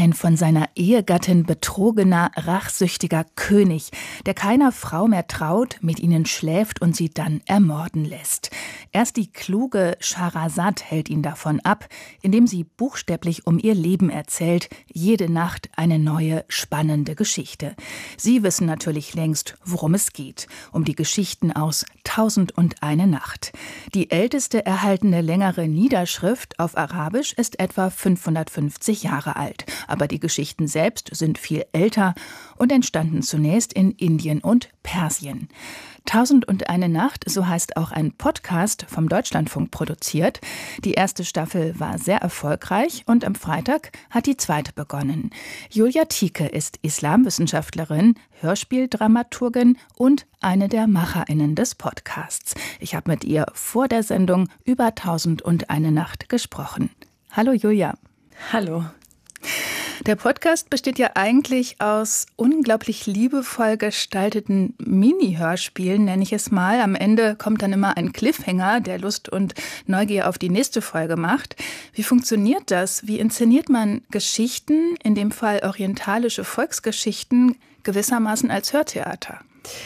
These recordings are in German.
Ein von seiner Ehegattin betrogener, rachsüchtiger König, der keiner Frau mehr traut, mit ihnen schläft und sie dann ermorden lässt. Erst die kluge Schahrasad hält ihn davon ab, indem sie buchstäblich um ihr Leben erzählt, jede Nacht eine neue, spannende Geschichte. Sie wissen natürlich längst, worum es geht, um die Geschichten aus 1001 Nacht. Die älteste erhaltene längere Niederschrift auf Arabisch ist etwa 550 Jahre alt. Aber die Geschichten selbst sind viel älter und entstanden zunächst in Indien und Persien. 1001 Nacht, so heißt auch ein Podcast vom Deutschlandfunk produziert. Die erste Staffel war sehr erfolgreich und am Freitag hat die zweite begonnen. Julia Thieke ist Islamwissenschaftlerin, Hörspieldramaturgin und eine der MacherInnen des Podcasts. Ich habe mit ihr vor der Sendung über 1001 Nacht gesprochen. Hallo Julia. Hallo. Der Podcast besteht ja eigentlich aus unglaublich liebevoll gestalteten Mini-Hörspielen, nenne ich es mal. Am Ende kommt dann immer ein Cliffhanger, der Lust und Neugier auf die nächste Folge macht. Wie funktioniert das? Wie inszeniert man Geschichten, in dem Fall orientalische Volksgeschichten, gewissermaßen als Hörtheater?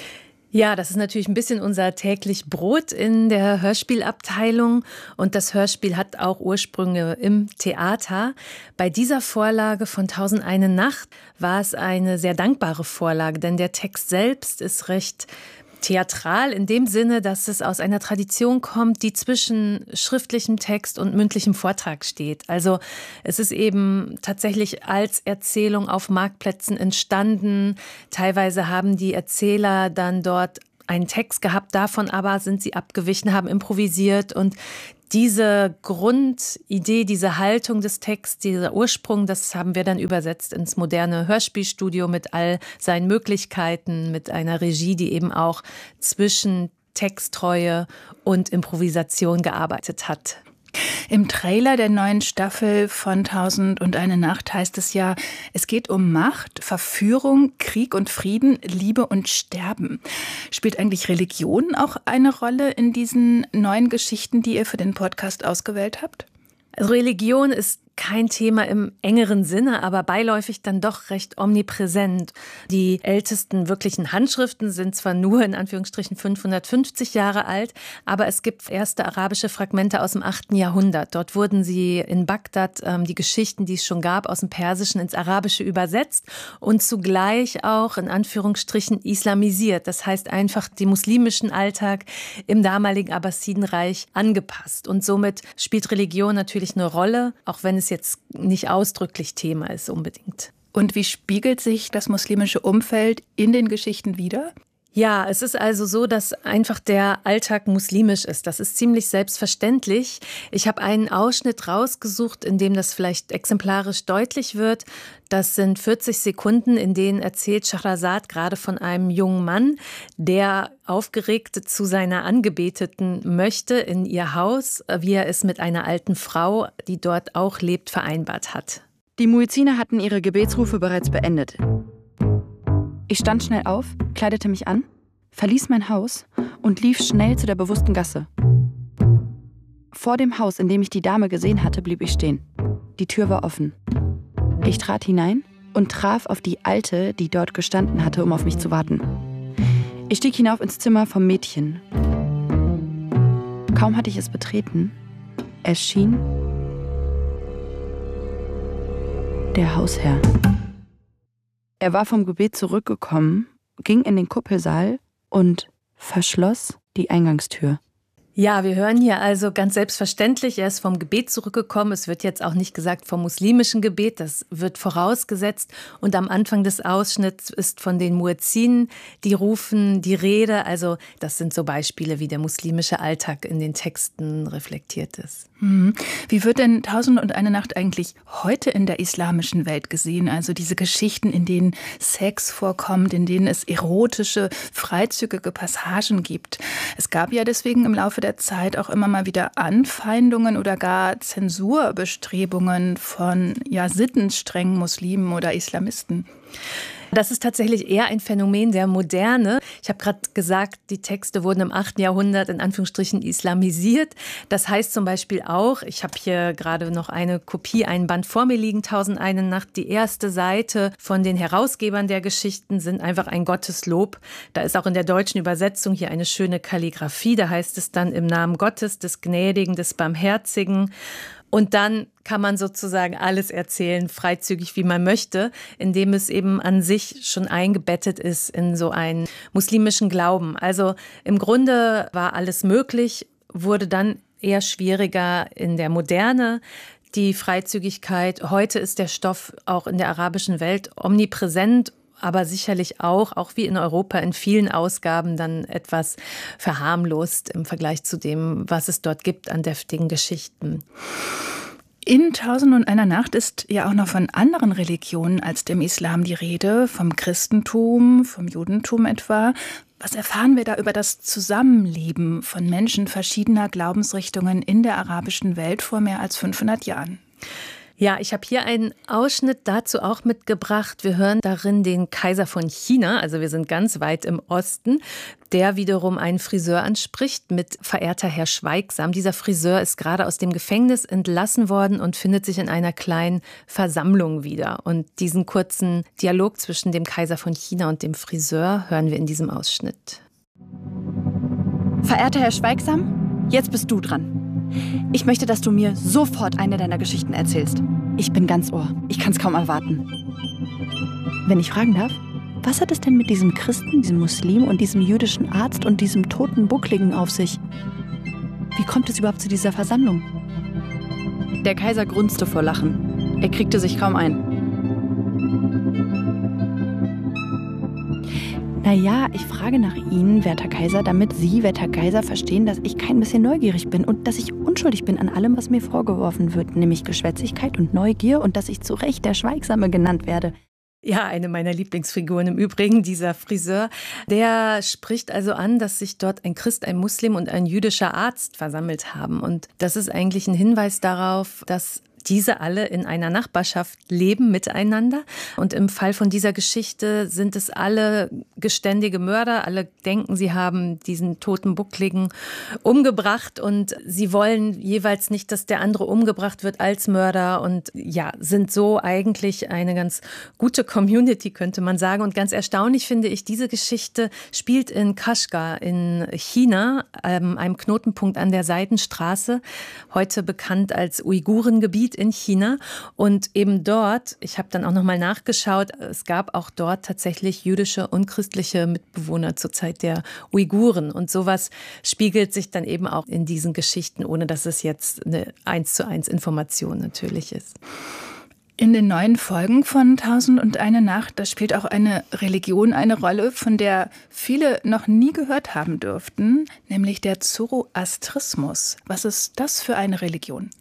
Ja, das ist natürlich ein bisschen unser täglich Brot in der Hörspielabteilung. Und das Hörspiel hat auch Ursprünge im Theater. Bei dieser Vorlage von 1001 Nacht war es eine sehr dankbare Vorlage, denn der Text selbst ist recht theatral in dem Sinne, dass es aus einer Tradition kommt, die zwischen schriftlichem Text und mündlichem Vortrag steht. Also es ist eben tatsächlich als Erzählung auf Marktplätzen entstanden. Teilweise haben die Erzähler dann dort einen Text gehabt, davon aber sind sie abgewichen, haben improvisiert und diese Grundidee, diese Haltung des Texts, dieser Ursprung, das haben wir dann übersetzt ins moderne Hörspielstudio mit all seinen Möglichkeiten, mit einer Regie, die eben auch zwischen Texttreue und Improvisation gearbeitet hat. Im Trailer der neuen Staffel von 1001 Nacht heißt es ja, es geht um Macht, Verführung, Krieg und Frieden, Liebe und Sterben. Spielt eigentlich Religion auch eine Rolle in diesen neuen Geschichten, die ihr für den Podcast ausgewählt habt? Also Religion ist kein Thema im engeren Sinne, aber beiläufig dann doch recht omnipräsent. Die ältesten wirklichen Handschriften sind zwar nur in Anführungsstrichen 550 Jahre alt, aber es gibt erste arabische Fragmente aus dem 8. Jahrhundert. Dort wurden sie in Bagdad die Geschichten, die es schon gab, aus dem Persischen ins Arabische übersetzt und zugleich auch in Anführungsstrichen islamisiert. Das heißt einfach den muslimischen Alltag im damaligen Abbasidenreich angepasst. Und somit spielt Religion natürlich eine Rolle, auch wenn es jetzt nicht ausdrücklich Thema ist unbedingt. Und wie spiegelt sich das muslimische Umfeld in den Geschichten wider? Ja, es ist also so, dass einfach der Alltag muslimisch ist. Das ist ziemlich selbstverständlich. Ich habe einen Ausschnitt rausgesucht, in dem das vielleicht exemplarisch deutlich wird. Das sind 40 Sekunden, in denen erzählt Schahrasad gerade von einem jungen Mann, der aufgeregt zu seiner Angebeteten möchte in ihr Haus, wie er es mit einer alten Frau, die dort auch lebt, vereinbart hat. Die Muezziner hatten ihre Gebetsrufe bereits beendet. Ich stand schnell auf, kleidete mich an, verließ mein Haus und lief schnell zu der bewussten Gasse. Vor dem Haus, in dem ich die Dame gesehen hatte, blieb ich stehen. Die Tür war offen. Ich trat hinein und traf auf die Alte, die dort gestanden hatte, um auf mich zu warten. Ich stieg hinauf ins Zimmer vom Mädchen. Kaum hatte ich es betreten, erschien der Hausherr. Er war vom Gebet zurückgekommen, ging in den Kuppelsaal und verschloss die Eingangstür. Ja, wir hören hier also ganz selbstverständlich, er ist vom Gebet zurückgekommen. Es wird jetzt auch nicht gesagt vom muslimischen Gebet, das wird vorausgesetzt. Und am Anfang des Ausschnitts ist von den Muezzinen, die rufen, die Rede. Also das sind so Beispiele, wie der muslimische Alltag in den Texten reflektiert ist. Wie wird denn 1001 Nacht eigentlich heute in der islamischen Welt gesehen? Also diese Geschichten, in denen Sex vorkommt, in denen es erotische, freizügige Passagen gibt. Es gab ja deswegen im Laufe der Zeit auch immer mal wieder Anfeindungen oder gar Zensurbestrebungen von sittenstrengen Muslimen oder Islamisten. Das ist tatsächlich eher ein Phänomen der Moderne. Ich habe gerade gesagt, die Texte wurden im 8. Jahrhundert in Anführungsstrichen islamisiert. Das heißt zum Beispiel auch, ich habe hier gerade noch eine Kopie, einen Band vor mir liegen, 1001 Nacht. Die erste Seite von den Herausgebern der Geschichten sind einfach ein Gotteslob. Da ist auch in der deutschen Übersetzung hier eine schöne Kalligraphie. Da heißt es dann im Namen Gottes, des Gnädigen, des Barmherzigen. Und dann kann man sozusagen alles erzählen, freizügig wie man möchte, indem es eben an sich schon eingebettet ist in so einen muslimischen Glauben. Also im Grunde war alles möglich, wurde dann eher schwieriger in der Moderne. Die Freizügigkeit, heute ist der Stoff auch in der arabischen Welt omnipräsent, aber sicherlich auch wie in Europa, in vielen Ausgaben dann etwas verharmlost im Vergleich zu dem, was es dort gibt an deftigen Geschichten. In 1001 Nacht ist ja auch noch von anderen Religionen als dem Islam die Rede, vom Christentum, vom Judentum etwa. Was erfahren wir da über das Zusammenleben von Menschen verschiedener Glaubensrichtungen in der arabischen Welt vor mehr als 500 Jahren? Ja, ich habe hier einen Ausschnitt dazu auch mitgebracht. Wir hören darin den Kaiser von China, also wir sind ganz weit im Osten, der wiederum einen Friseur anspricht mit verehrter Herr Schweigsam. Dieser Friseur ist gerade aus dem Gefängnis entlassen worden und findet sich in einer kleinen Versammlung wieder. Und diesen kurzen Dialog zwischen dem Kaiser von China und dem Friseur hören wir in diesem Ausschnitt. Verehrter Herr Schweigsam, jetzt bist du dran. Ich möchte, dass du mir sofort eine deiner Geschichten erzählst. Ich bin ganz Ohr. Ich kann es kaum erwarten. Wenn ich fragen darf, was hat es denn mit diesem Christen, diesem Muslim und diesem jüdischen Arzt und diesem toten Buckligen auf sich? Wie kommt es überhaupt zu dieser Versammlung? Der Kaiser grunzte vor Lachen. Er kriegte sich kaum ein. Naja, ich frage nach Ihnen, werter Kaiser, damit Sie, werter Kaiser, verstehen, dass ich kein bisschen neugierig bin und dass ich unschuldig bin an allem, was mir vorgeworfen wird, nämlich Geschwätzigkeit und Neugier und dass ich zu Recht der Schweigsame genannt werde. Ja, eine meiner Lieblingsfiguren im Übrigen, dieser Friseur. Der spricht also an, dass sich dort ein Christ, ein Muslim und ein jüdischer Arzt versammelt haben. Und das ist eigentlich ein Hinweis darauf, dass diese alle in einer Nachbarschaft leben miteinander. Und im Fall von dieser Geschichte sind es alle geständige Mörder. Alle denken, sie haben diesen toten Buckligen umgebracht und sie wollen jeweils nicht, dass der andere umgebracht wird als Mörder und ja, sind so eigentlich eine ganz gute Community, könnte man sagen. Und ganz erstaunlich finde ich, diese Geschichte spielt in Kashgar in China, einem Knotenpunkt an der Seidenstraße, heute bekannt als Uigurengebiet in China. Und eben dort, ich habe dann auch noch mal nachgeschaut, es gab auch dort tatsächlich jüdische und christliche Mitbewohner zur Zeit der Uiguren. Und sowas spiegelt sich dann eben auch in diesen Geschichten, ohne dass es jetzt eine 1:1 Information natürlich ist. In den neuen Folgen von 1001 Nacht, da spielt auch eine Religion eine Rolle, von der viele noch nie gehört haben dürften, nämlich der Zoroastrismus. Was ist das für eine Religion?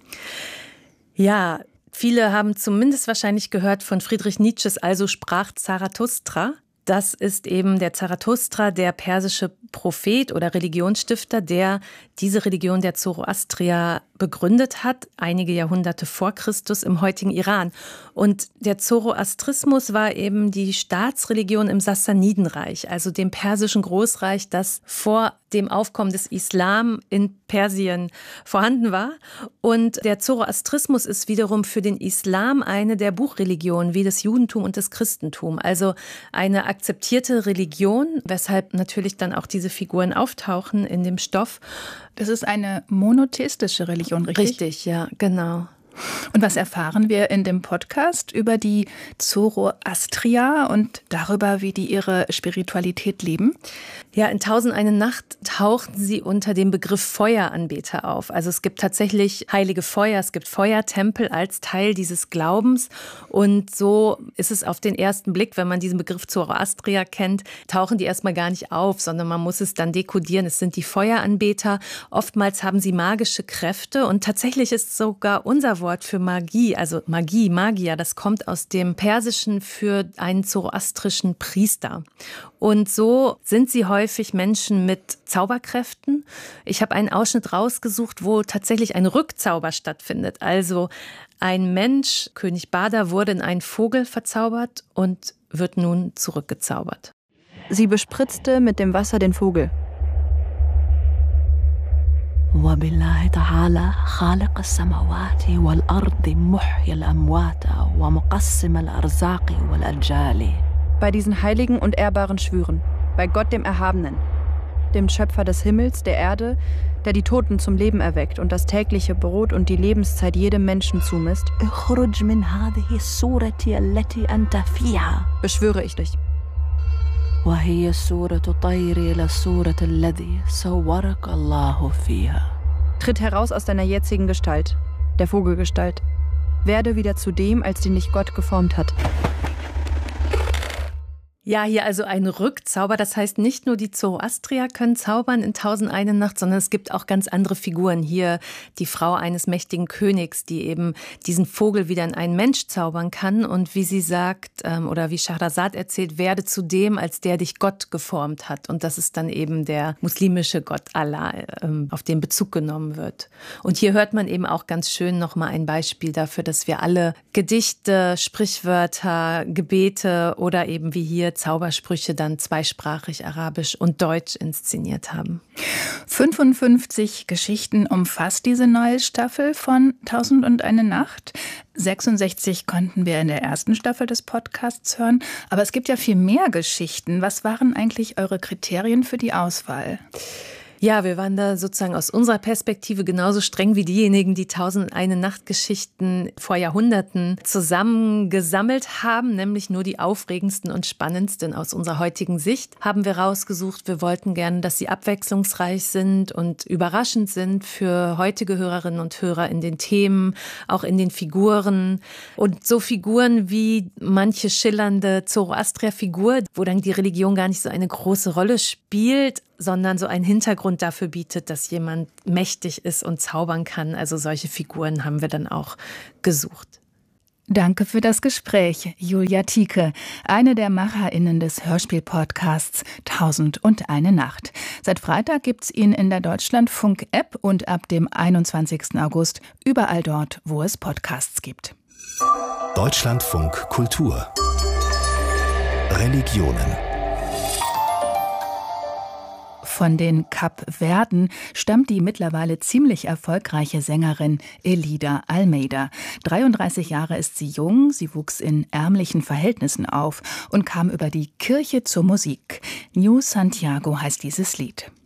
Ja, viele haben zumindest wahrscheinlich gehört von Friedrich Nietzsches Also sprach Zarathustra. Das ist eben der Zarathustra, der persische Prophet oder Religionsstifter, der diese Religion der Zoroastrier begründet hat, einige Jahrhunderte vor Christus im heutigen Iran. Und der Zoroastrismus war eben die Staatsreligion im Sassanidenreich, also dem persischen Großreich, das vor dem Aufkommen des Islam in Persien vorhanden war. Und der Zoroastrismus ist wiederum für den Islam eine der Buchreligionen wie das Judentum und das Christentum. Also eine akzeptierte Religion, weshalb natürlich dann auch diese Figuren auftauchen in dem Stoff. Das ist eine monotheistische Religion, richtig? Richtig, ja, genau. Und was erfahren wir in dem Podcast über die Zoroastrier und darüber, wie die ihre Spiritualität leben? Ja, in 1001 Nacht tauchten sie unter dem Begriff Feueranbeter auf. Also es gibt tatsächlich heilige Feuer, es gibt Feuertempel als Teil dieses Glaubens. Und so ist es auf den ersten Blick, wenn man diesen Begriff Zoroastrier kennt, tauchen die erstmal gar nicht auf, sondern man muss es dann dekodieren. Es sind die Feueranbeter. Oftmals haben sie magische Kräfte und tatsächlich ist sogar unser Wort für Magie, also Magie, Magier, das kommt aus dem Persischen für einen zoroastrischen Priester. Und so sind sie häufig Menschen mit Zauberkräften. Ich habe einen Ausschnitt rausgesucht, wo tatsächlich ein Rückzauber stattfindet. Also ein Mensch, König Bada, wurde in einen Vogel verzaubert und wird nun zurückgezaubert. Sie bespritzte mit dem Wasser den Vogel. وبالله تعالى خالق السماوات والأرض محيي الأموات ومقسم الأرزاق والأجال. Bei diesen heiligen und ehrbaren Schwüren, bei Gott dem Erhabenen, dem Schöpfer des Himmels, der Erde, der die Toten zum Leben erweckt und das tägliche Brot und die Lebenszeit jedem Menschen zumisst, beschwöre ich dich. Tritt heraus aus deiner jetzigen Gestalt, der Vogelgestalt. Werde wieder zu dem, als den dich Gott geformt hat. Ja, hier also ein Rückzauber. Das heißt, nicht nur die Zoroastrier können zaubern in 1001 Nacht, sondern es gibt auch ganz andere Figuren. Hier die Frau eines mächtigen Königs, die eben diesen Vogel wieder in einen Mensch zaubern kann. Und wie sie sagt, oder wie Schahrazad erzählt, werde zu dem, als der dich Gott geformt hat. Und das ist dann eben der muslimische Gott Allah, auf den Bezug genommen wird. Und hier hört man eben auch ganz schön nochmal ein Beispiel dafür, dass wir alle Gedichte, Sprichwörter, Gebete oder eben wie hier Zaubersprüche dann zweisprachig Arabisch und Deutsch inszeniert haben. 55 Geschichten umfasst diese neue Staffel von 1001 Nacht. 66 konnten wir in der ersten Staffel des Podcasts hören. Aber es gibt ja viel mehr Geschichten. Was waren eigentlich eure Kriterien für die Auswahl? Ja, wir waren da sozusagen aus unserer Perspektive genauso streng wie diejenigen, die 1001 Nacht-Geschichten vor Jahrhunderten zusammengesammelt haben, nämlich nur die aufregendsten und spannendsten aus unserer heutigen Sicht, haben wir rausgesucht. Wir wollten gerne, dass sie abwechslungsreich sind und überraschend sind für heutige Hörerinnen und Hörer in den Themen, auch in den Figuren. Und so Figuren wie manche schillernde Zoroastrier-Figur, wo dann die Religion gar nicht so eine große Rolle spielt, sondern so einen Hintergrund dafür bietet, dass jemand mächtig ist und zaubern kann. Also solche Figuren haben wir dann auch gesucht. Danke für das Gespräch, Julia Tieke, eine der MacherInnen des Hörspiel-Podcasts 1001 Nacht. Seit Freitag gibt's ihn in der Deutschlandfunk-App und ab dem 21. August überall dort, wo es Podcasts gibt. Deutschlandfunk Kultur Religionen. Von den Kapverden stammt die mittlerweile ziemlich erfolgreiche Sängerin Elida Almeida. 33 Jahre ist sie jung, sie wuchs in ärmlichen Verhältnissen auf und kam über die Kirche zur Musik. New Santiago heißt dieses Lied.